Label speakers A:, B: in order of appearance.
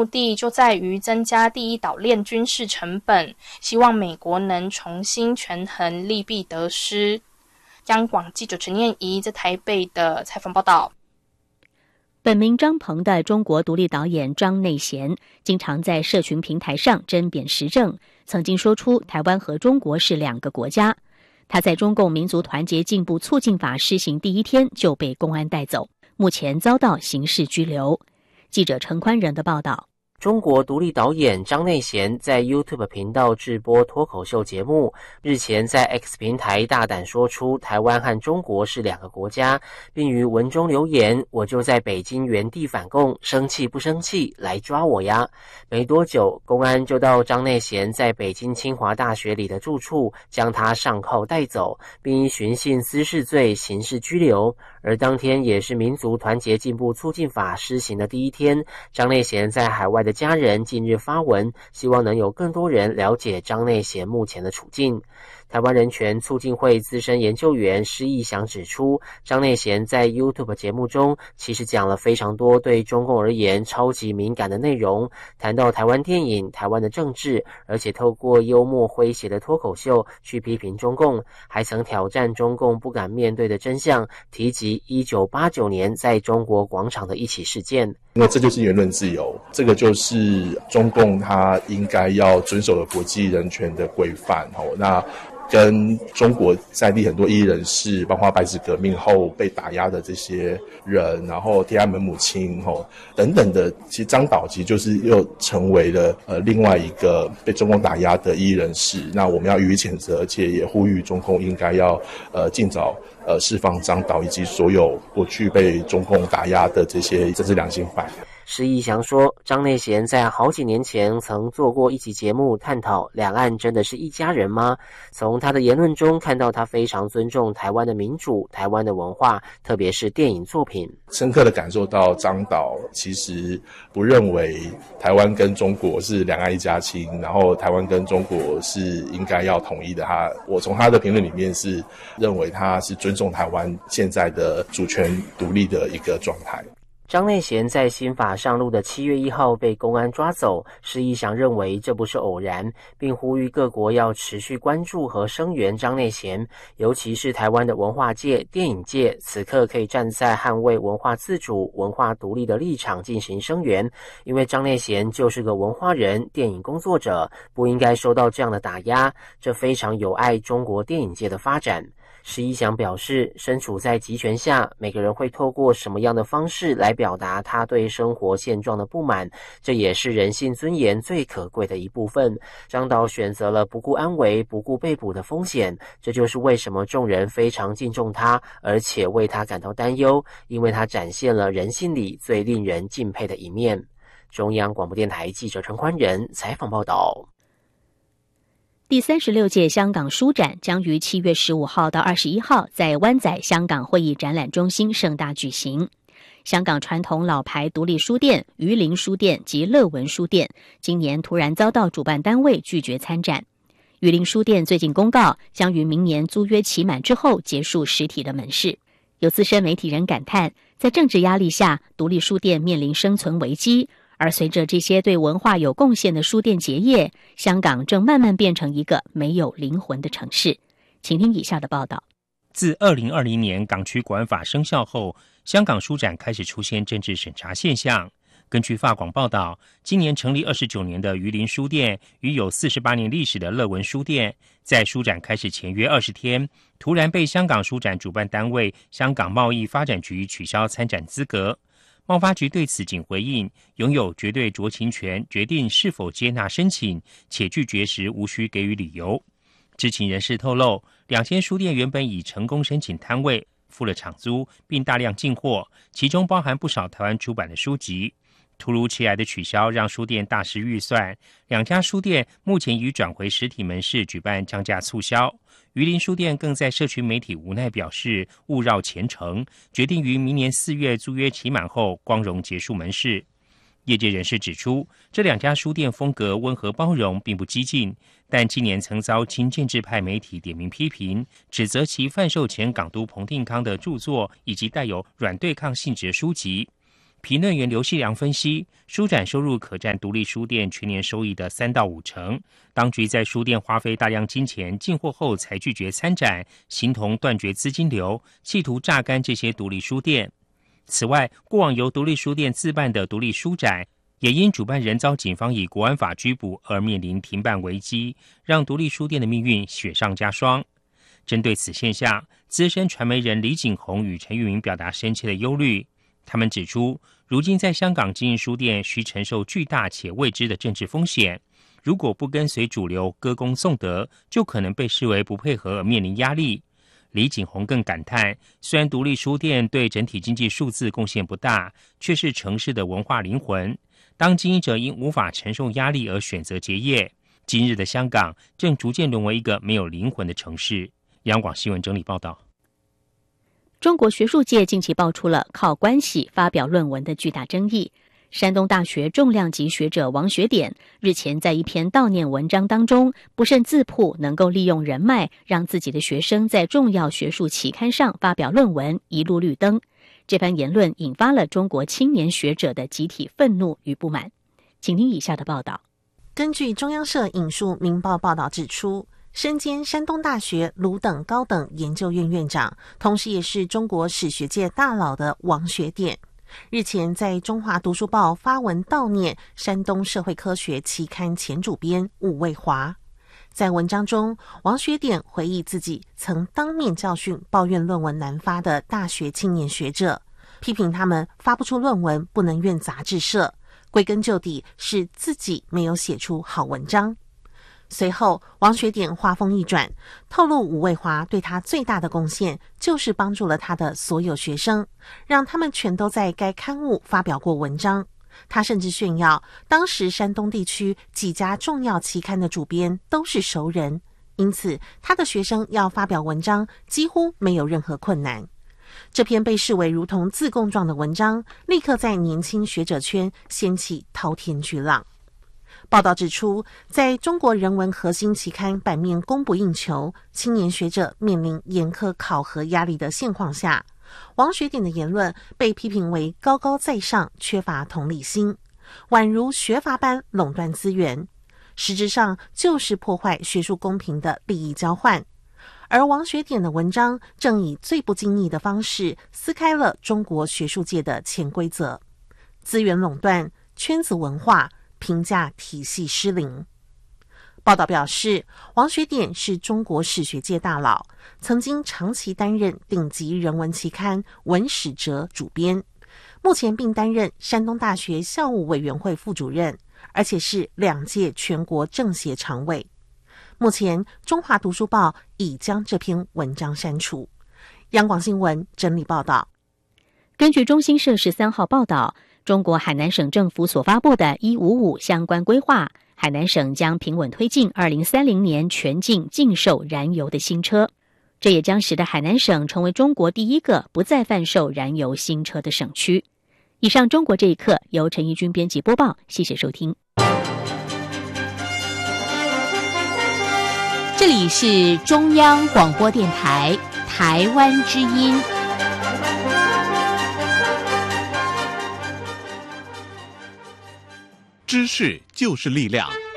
A: 目的就在于增加第一岛链军事成本，希望美国能重新权衡利弊得失。央广记者陈念怡在台北的采访报道。
B: 本名张鹏的中国独立导演张内贤，经常在社群平台上针砭时政，曾经说出台湾和中国是两个国家。他在中共民族团结进步促进法施行第一天就被公安带走，目前遭到刑事拘留。记者陈宽仁的报道。
C: 中国独立导演张内贤在 YouTube 频道直播脱口秀节目，日前在 X 平台大胆说出台湾和中国是两个国家，并于文中留言：我就在北京原地反共，生气不生气，来抓我呀。没多久，公安就到张内贤在北京清华大学里的住处，将他上铐带走，并以寻衅滋事罪刑事拘留。而当天也是民族团结进步促进法施行的第一天，张内贤在海外的家人近日发文，希望能有更多人了解张内贤目前的处境。台湾人权促进会资深研究员施义祥指出，张内贤在 YouTube 节目中其实讲了非常多对中共而言超级敏感的内容，谈到台湾电影、台湾的政治，而且透过幽默诙谐的脱口秀去批评中共，还曾挑战中共不敢面对的真相，提及1989年在中国广场的一起事件。
D: 因为这就是言论自由，这个就是中共他应该要遵守的国际人权的规范。那跟中国在地很多异议人士，包括白纸革命后被打压的这些人，然后天安门母亲等等的，其实张导其实就是又成为了另外一个被中共打压的异议人士。那我们要予以谴责，而且也呼吁中共应该要尽早释放张导以及所有过去被中共打压的这些政治良心犯。
C: 施义祥说，张内贤在好几年前曾做过一期节目，探讨两岸真的是一家人吗？从他的言论中看到他非常尊重台湾的民主、台湾的文化，特别是电影作品。
D: 深刻的感受到张导其实不认为台湾跟中国是两岸一家亲，然后台湾跟中国是应该要统一的。我从他的评论里面是认为他是尊重台湾现在的主权独立的一个状态。
C: 张内贤在新法上路的7月1号被公安抓走，施义祥认为这不是偶然，并呼吁各国要持续关注和声援张内贤，尤其是台湾的文化界、电影界，此刻可以站在捍卫文化自主、文化独立的立场进行声援，因为张内贤就是个文化人、电影工作者，不应该受到这样的打压，这非常有碍中国电影界的发展。施义祥表示，身处在集权下，每个人会透过什么样的方式来表达他对生活现状的不满，这也是人性尊严最可贵的一部分。张导选择了不顾安危、不顾被捕的风险，这就是为什么众人非常敬重他，而且为他感到担忧，因为他展现了人性里最令人敬佩的一面。中央广播电台记者陈宽仁采访报道。
B: 第36届香港书展将于7月15号到21号在湾仔香港会议展览中心盛大举行。香港传统老牌独立书店榆林书店及乐文书店今年突然遭到主办单位拒绝参展。榆林书店最近公告，将于明年租约期满之后结束实体的门市。有资深媒体人感叹，在政治压力下，独立书店面临生存危机。而随着这些对文化有贡献的书店结业，香港正慢慢变成一个没有灵魂的城市。请听以下的报道。
E: 自2020年港区国安法生效后，香港书展开始出现政治审查现象。根据法广报道，今年成立29年的榆林书店与有48年历史的乐文书店，在书展开始前约20天，突然被香港书展主办单位香港贸易发展局取消参展资格。贸发局对此仅回应，拥有绝对酌情权，决定是否接纳申请，且拒绝时无需给予理由。知情人士透露，两间书店原本已成功申请摊位，付了场租，并大量进货，其中包含不少台湾出版的书籍。突如其来的取消让书店大失预算，两家书店目前已转回实体门市举办降价促销。榆林书店更在社群媒体无奈表示误绕前程，决定于明年4月租约期满后光荣结束门市。业界人士指出，这两家书店风格温和包容，并不激进，但今年曾遭亲建制派媒体点名批评，指责其贩售前港督彭定康的著作以及带有软对抗性质的书籍。 评论员刘细良分析，书展收入可占独立书店全年收益的3到5成。当局在书店花费大量金钱进货后才拒绝参展，形同断绝资金流，企图榨干这些独立书店。此外，过往由独立书店自办的独立书展，也因主办人遭警方以国安法拘捕而面临停办危机，让独立书店的命运雪上加霜。针对此现象，资深传媒人李景宏与陈玉明表达深切的忧虑。他们指出，如今在香港经营书店需承受巨大且未知的政治风险，如果不跟随主流歌功颂德，就可能被视为不配合而面临压力。李景宏更感叹，虽然独立书店对整体经济数字贡献不大，却是城市的文化灵魂。当经营者因无法承受压力而选择结业，今日的香港正逐渐沦为一个没有灵魂的城市。央广新闻整理报道。
B: 中国学术界近期爆出了靠关系发表论文的巨大争议。山东大学重量级学者王学典日前在一篇悼念文章当中，不慎自曝能够利用人脉，让自己的学生在重要学术期刊上发表论文，一路绿灯。这番言论引发了中国青年学者的集体愤怒与不满。请听以下的报道。
F: 根据中央社引述明报报道指出，身兼山东大学鲁等高等研究院院长，同时也是中国史学界大佬的王学典，日前在中华读书报发文悼念山东社会科学期刊前主编伍卫华。在文章中，王学典回忆自己曾当面教训抱怨论文难发的大学青年学者，批评他们发不出论文不能怨杂志社，归根究底是自己没有写出好文章。随后，王学典话锋一转，透露伍卫华对他最大的贡献就是帮助了他的所有学生，让他们全都在该刊物发表过文章。他甚至炫耀，当时山东地区几家重要期刊的主编都是熟人，因此他的学生要发表文章几乎没有任何困难。这篇被视为如同自贡状的文章，立刻在年轻学者圈掀起滔天巨浪。报道指出，在中国人文核心期刊版面供不应求，青年学者面临严苛考核压力的现况下，王学典的言论被批评为高高在上，缺乏同理心，宛如学阀般垄断资源，实质上就是破坏学术公平的利益交换。而王学典的文章正以最不经意的方式撕开了中国学术界的潜规则：资源垄断、圈子文化、评价体系失灵。报道表示，王学典是中国史学界大佬，曾经长期担任顶级人文期刊《文史哲》主编，目前并担任山东大学校务委员会副主任，而且是2届全国政协常委。目前，中华读书报已将这篇文章删除。央广新闻整理报道。
B: 根据中新社13号报道，中国海南省政府所发布的155相关规划，海南省将平稳推进2030年全境禁售燃油的新车，这也将使得海南省成为中国第一个不再贩售燃油新车的省区。以上中国这一刻由陈怡君编辑播报，谢谢收听。
G: 这里是中央广播电台台湾之音。
H: 知识就是力量。